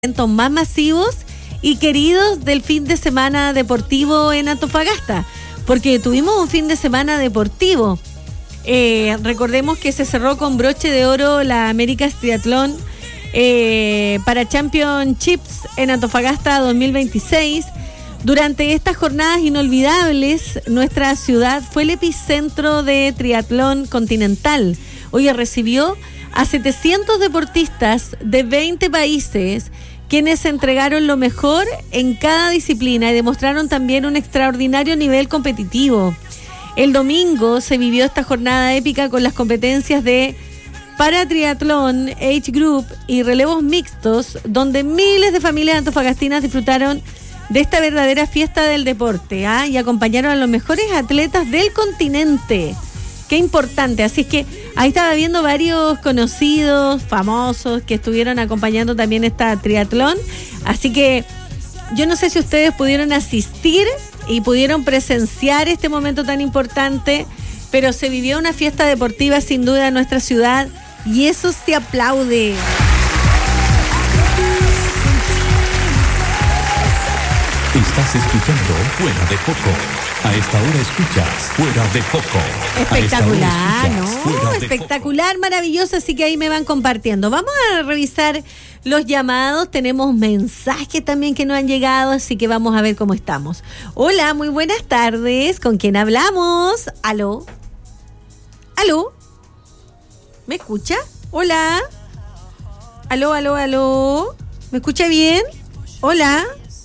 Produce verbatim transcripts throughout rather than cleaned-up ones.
eventos más masivos y queridos del fin de semana deportivo en Antofagasta, porque tuvimos un fin de semana deportivo. Eh, recordemos que se cerró con broche de oro la Américas Triatlón eh, para Championships en Antofagasta dos mil veintiséis. Durante estas jornadas inolvidables, nuestra ciudad fue el epicentro de triatlón continental. Oye, recibió a setecientos deportistas de veinte países, quienes entregaron lo mejor en cada disciplina y demostraron también un extraordinario nivel competitivo. El domingo se vivió esta jornada épica con las competencias de paratriatlón, age group y relevos mixtos, donde miles de familias antofagastinas disfrutaron de esta verdadera fiesta del deporte, ¿ah? Y acompañaron a los mejores atletas del continente. Qué importante, así es que ahí estaba viendo varios conocidos, famosos, que estuvieron acompañando también esta triatlón, así que yo no sé si ustedes pudieron asistir y pudieron presenciar este momento tan importante, pero se vivió una fiesta deportiva sin duda en nuestra ciudad y eso se aplaude. Estás escuchando Fuera de Foco. A esta hora escuchas Fuera de Foco. Espectacular, ¿no? Espectacular, maravilloso, así que ahí me van compartiendo. Vamos a revisar los llamados, tenemos mensajes también que nos han llegado, así que vamos a ver cómo estamos. Hola, muy buenas tardes, ¿con quién hablamos? ¿Aló? ¿Aló? ¿Me escucha? Hola. ¿Aló, aló, aló? ¿Me escucha bien? Hola.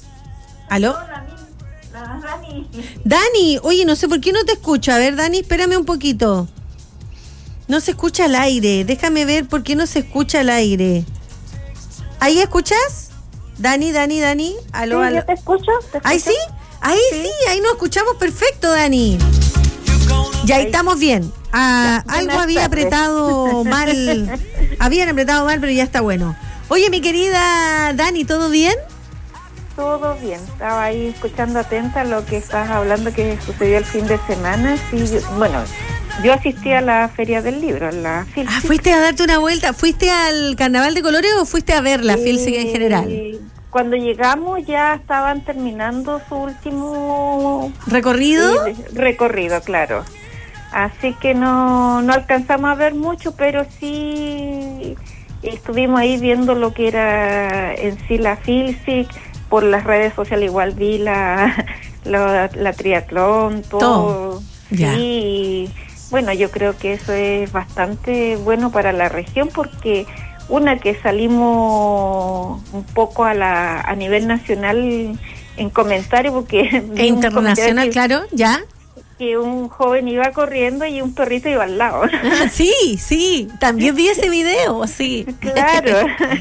¿Aló? Hola, Dani. Dani, oye, no sé por qué no te escucho. A ver, Dani, espérame un poquito. No se escucha al aire. Déjame ver por qué no se escucha al aire. ¿Ahí escuchas? Dani, Dani, Dani. ¿Aló, Sí, aló? yo te escucho. ¿Te ¿Ahí sí? Ahí sí, Sí. ahí nos escuchamos perfecto, Dani. Ya ahí Ahí. estamos bien. Ah, Ya, algo buenas había tardes. apretado mal. Habían apretado mal, pero ya está bueno. Oye, mi querida Dani, ¿todo bien? Todo bien. Estaba ahí escuchando atenta lo que estabas hablando que sucedió el fin de semana. Sí, yo- bueno, yo asistí a la Feria del Libro, la Filsic. Ah, ¿fuiste a darte una vuelta? ¿Fuiste al Carnaval de Colores o fuiste a ver la Eh, Filsic en general? Cuando llegamos ya estaban terminando su último ¿Recorrido? eh, recorrido, claro. Así que no, no alcanzamos a ver mucho, pero sí estuvimos ahí viendo lo que era en sí la Filsic. Por las redes sociales igual vi la, la, la triatlón, todo. Todo. Ya. Y bueno, yo creo que eso es bastante bueno para la región porque una que salimos un poco a la a nivel nacional en comentario porque vi E un internacional, comentario claro, ya. que, que un joven iba corriendo y un perrito iba al lado. Ah, sí, sí, también vi ese video, sí. Claro,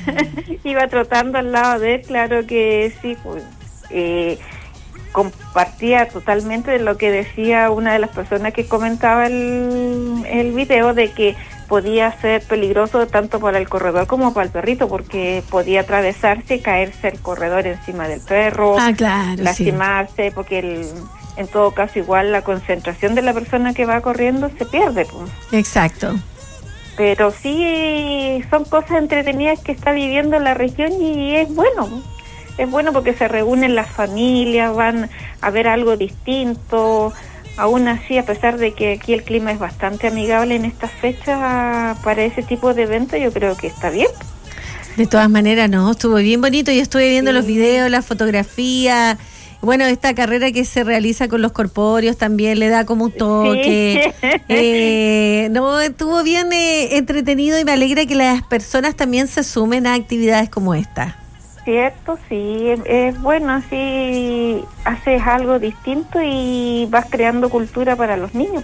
iba trotando al lado de él, claro que sí, pues, eh, compartía totalmente de lo que decía una de las personas que comentaba el, el video, de que podía ser peligroso tanto para el corredor como para el perrito, porque podía atravesarse, caerse el corredor encima del perro, Ah, claro, sí. lastimarse, porque el, en todo caso igual la concentración de la persona que va corriendo se pierde, pues. Exacto. Pero sí son cosas entretenidas que está viviendo la región y es bueno, es bueno porque se reúnen las familias, van a ver algo distinto. Aún así, a pesar de que aquí el clima es bastante amigable en esta fecha para ese tipo de eventos, yo creo que está bien. De todas maneras, no, estuvo bien bonito. Yo estuve viendo Sí. los videos, las fotografías. Bueno, esta carrera que se realiza con los corpóreos también le da como un toque. Sí. Eh, no, estuvo bien eh, entretenido y me alegra que las personas también se sumen a actividades como esta. Cierto, sí, es, es bueno, así haces algo distinto y vas creando cultura para los niños.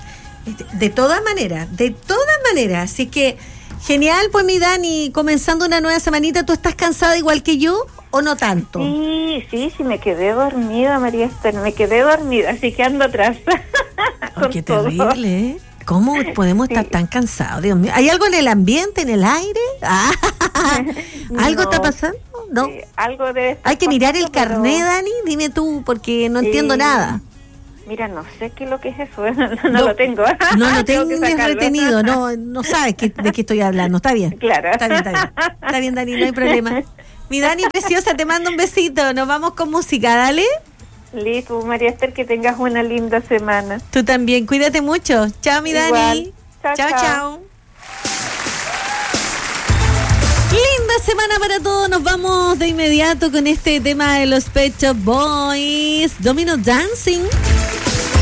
De todas maneras, de todas maneras. Así que, genial, pues mi Dani, comenzando una nueva semanita, ¿tú estás cansada igual que yo o no tanto? Sí, sí, sí, me quedé dormida, María Esther, me quedé dormida, así que ando atrás. Oh, qué terrible, ¿eh? ¿Cómo podemos estar tan cansados? Dios mío, ¿hay algo en el ambiente, en el aire? Ah, ¿algo No, está pasando? No. eh, algo debe estar Hay que mirar el pasando, carné, pero- Dani, dime tú, porque no Sí. entiendo nada. Mira, no sé qué es lo que es eso, no, no lo tengo. No lo Tengo que tengas sacarlo. retenido, no, no sabes qué, de qué estoy hablando, está bien. Claro. Está bien, está bien. Está bien, Dani, no hay problema. Mi Dani preciosa, te mando un besito. Nos vamos con música, dale. Listo, María Esther, que tengas una linda semana. Tú también, cuídate mucho. Chao, mi Igual. Dani. Chao, chao. chao. chao. Linda semana para todos. Nos vamos de inmediato con este tema de los Pet Shop Boys. Domino Dancing.